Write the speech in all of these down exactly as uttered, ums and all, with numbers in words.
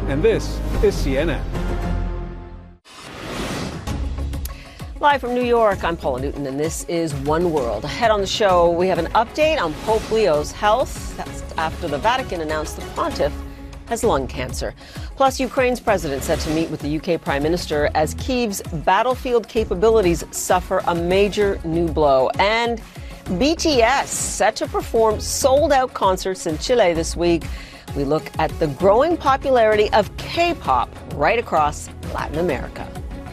and this is C N N. Live from New York, I'm Paula Newton, and this is One World. Ahead on the show, we have an update on Pope Leo's health. That's after the Vatican announced the pontiff has lung cancer. Plus, Ukraine's president set to meet with the U K Prime Minister as Kyiv's battlefield capabilities suffer a major new blow. And B T S set to perform sold-out concerts in Chile this week. We look at the growing popularity of K-pop right across Latin America.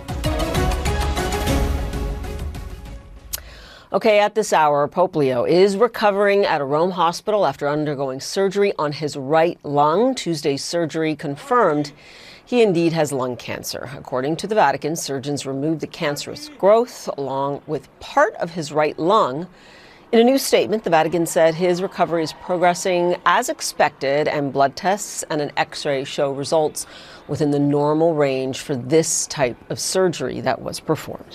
Okay, at this hour, Pope Leo is recovering at a Rome hospital after undergoing surgery on his right lung. Tuesday's surgery confirmed he indeed has lung cancer. According to the Vatican, surgeons removed the cancerous growth along with part of his right lung. In a new statement, the Vatican said his recovery is progressing as expected, and blood tests and an X-ray show results within the normal range for this type of surgery that was performed.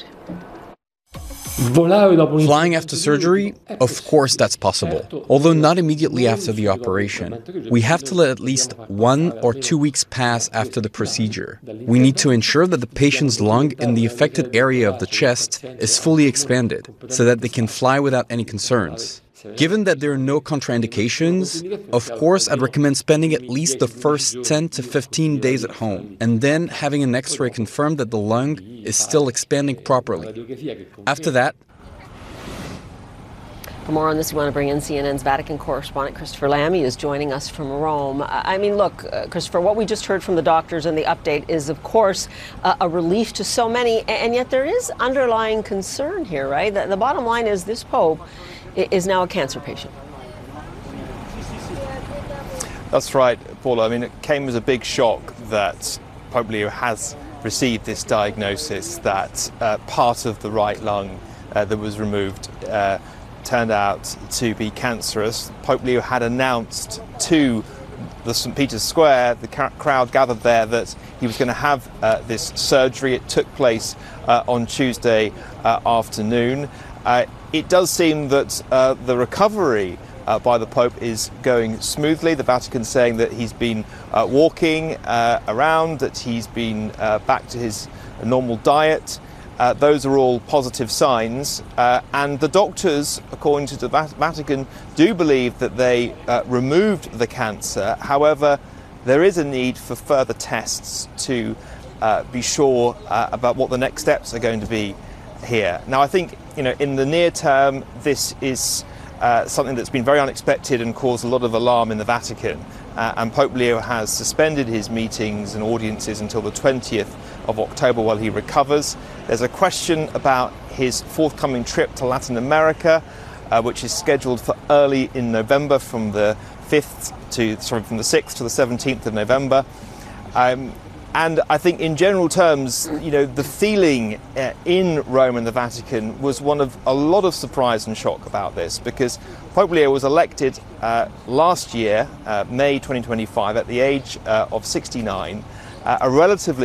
Flying after surgery? Of course that's possible, although not immediately after the operation. We have to let at least one or two weeks pass after the procedure. We need to ensure that the patient's lung in the affected area of the chest is fully expanded, so that they can fly without any concerns. Given that there are no contraindications, of course I'd recommend spending at least the first ten to fifteen days at home, and then having an X-ray confirm that the lung is still expanding properly. After that, for more on this, we want to bring in C N N's Vatican correspondent Christopher Lamb. He is joining us from Rome. I mean, look, uh, Christopher, what we just heard from the doctors and the update is, of course, uh, a relief to so many, and yet there is underlying concern here, right? The, the bottom line is this Pope is now a cancer patient. That's right, Paula. I mean, it came as a big shock that Pope Leo has received this diagnosis that uh, part of the right lung uh, that was removed uh, turned out to be cancerous. Pope Leo had announced to the Saint Peter's Square, the ca- crowd gathered there, that he was going to have uh, this surgery. It took place uh, on Tuesday uh, afternoon. Uh, it does seem that uh, the recovery uh, by the Pope is going smoothly. The Vatican saying that he's been uh, walking uh, around, that he's been uh, back to his normal diet. Uh, those are all positive signs. Uh, and the doctors, according to the Vatican, do believe that they uh, removed the cancer. However, there is a need for further tests to uh, be sure uh, about what the next steps are going to be here. Now, I think, you know, in the near term, this is uh, something that's been very unexpected and caused a lot of alarm in the Vatican. Uh, and Pope Leo has suspended his meetings and audiences until the twentieth of October while he recovers. There's a question about his forthcoming trip to Latin America, uh, which is scheduled for early in November, from the fifth to sorry, from the sixth to the seventeenth of November. Um, And I think in general terms, you know, the feeling uh, in Rome and the Vatican was one of a lot of surprise and shock about this, because Pope Leo was elected uh, last year, uh, May twenty twenty-five, at the age uh, of sixty-nine, uh, a relatively